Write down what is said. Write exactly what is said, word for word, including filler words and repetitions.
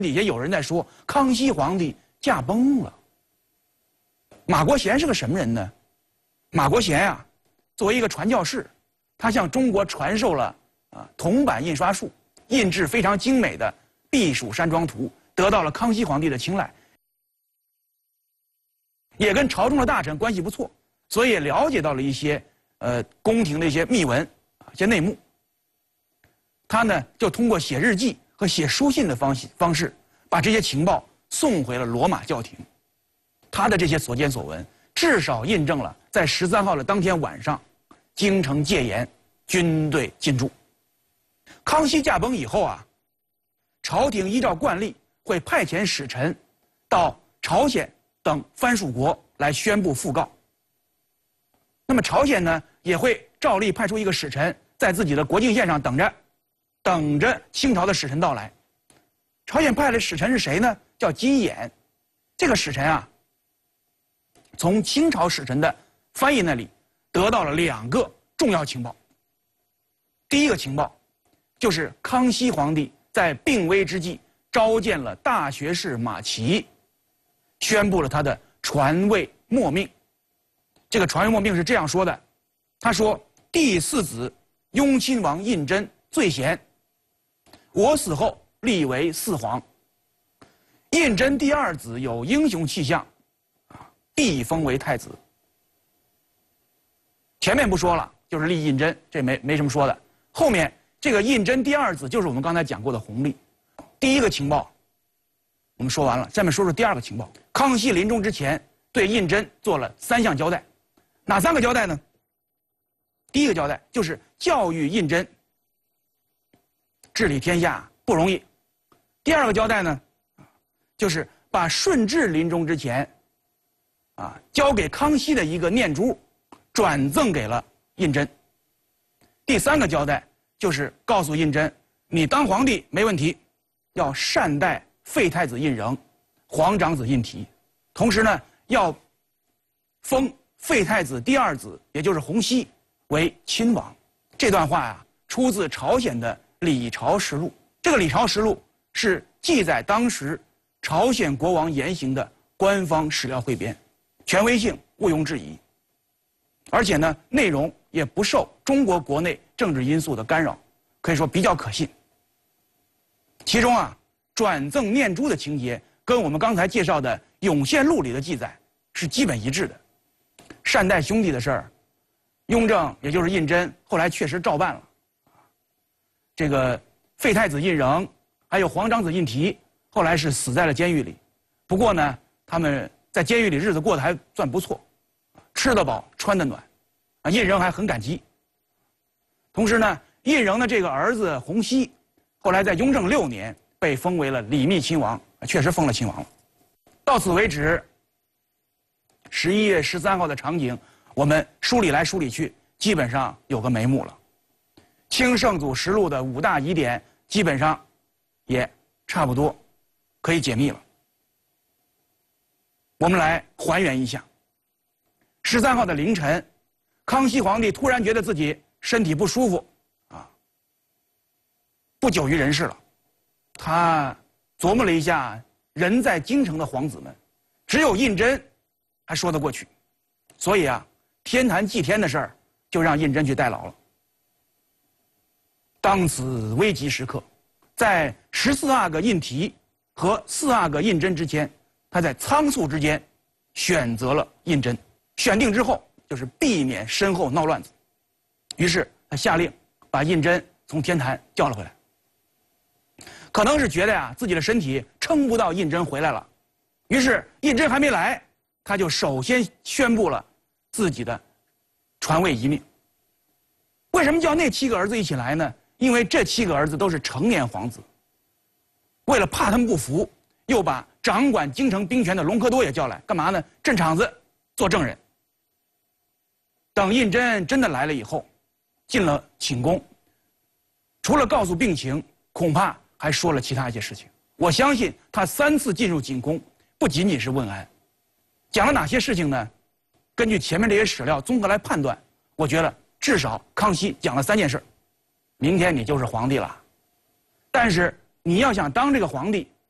底下有人在说康熙皇帝驾崩了。马国贤是个什么人呢？马国贤呀、啊，作为一个传教士，他向中国传授了啊铜版印刷术，印制非常精美的《避暑山庄图》，得到了康熙皇帝的青睐，也跟朝中的大臣关系不错，所以也了解到了一些呃宫廷的一些秘闻啊一些内幕。他呢就通过写日记和写书信的方式方式，把这些情报送回了罗马教廷。他的这些所见所闻，至少印证了在十三号的当天晚上，京城戒严，军队进驻。康熙驾崩以后啊，朝廷依照惯例会派遣使臣到朝鲜等藩属国来宣布讣告。那么朝鲜呢，也会照例派出一个使臣在自己的国境线上等着，等着清朝的使臣到来。朝鲜派的使臣是谁呢？叫金衍。这个使臣啊，从清朝使臣的翻译那里得到了两个重要情报。第一个情报就是康熙皇帝在病危之际召见了大学士马齐，宣布了他的传位末命。这个传位末命是这样说的，他说：第四子雍亲王胤禛最贤，我死后立为四皇。胤禛第二子有英雄气象，必封为太子。前面不说了，就是立胤禛，这没没什么说的。后面这个胤禛第二子就是我们刚才讲过的弘历。第一个情报我们说完了，下面说说第二个情报。康熙临终之前对胤禛做了三项交代，哪三个交代呢？第一个交代就是教育胤禛治理天下不容易。第二个交代呢，就是把顺治临终之前啊交给康熙的一个念珠转赠给了胤禛。第三个交代就是告诉胤禛，你当皇帝没问题，要善待废太子胤禛、皇长子胤禔，同时呢要封废太子第二子，也就是弘皙为亲王。这段话呀、啊，出自朝鲜的《李朝实录》。这个《李朝实录》是记载当时朝鲜国王言行的官方史料汇编，权威性毋庸置疑，而且呢，内容也不受中国国内政治因素的干扰，可以说比较可信。其中啊，转赠念珠的情节跟我们刚才介绍的《永献录》里的记载是基本一致的。善待兄弟的事儿，雍正也就是胤禛后来确实照办了。这个废太子胤禛还有皇长子胤禔，后来是死在了监狱里。不过呢，他们在监狱里日子过得还算不错，吃得饱，穿得暖，啊，胤禛还很感激。同时呢，胤禛的这个儿子弘皙，后来在雍正六年被封为了礼密亲王，确实封了亲王了。到此为止，十一月十三号的场景，我们梳理来梳理去，基本上有个眉目了。清圣祖实录的五大疑点，基本上也差不多可以解密了。我们来还原一下。十三号的凌晨，康熙皇帝突然觉得自己身体不舒服，啊，不久于人世了。他琢磨了一下，人在京城的皇子们，只有胤禛还说得过去，所以啊，天坛祭天的事儿就让胤禛去代劳了。当此危急时刻，在十四阿哥胤禔和四阿哥胤禛之间，他在仓促之间选择了胤禛。选定之后，就是避免身后闹乱子，于是他下令把胤禛从天坛叫了回来。可能是觉得呀、啊、自己的身体撑不到胤禛回来了，于是胤禛还没来，他就首先宣布了自己的传位遗命。为什么叫那七个儿子一起来呢？因为这七个儿子都是成年皇子，为了怕他们不服，又把掌管京城兵权的隆科多也叫来，干嘛呢？镇场子，做证人。等胤禛真的来了以后，进了寝宫，除了告诉病情，恐怕还说了其他一些事情。我相信他三次进入寝宫，不仅仅是问安。讲了哪些事情呢？根据前面这些史料综合来判断，我觉得至少康熙讲了三件事。明天你就是皇帝了，但是你要想当这个皇帝，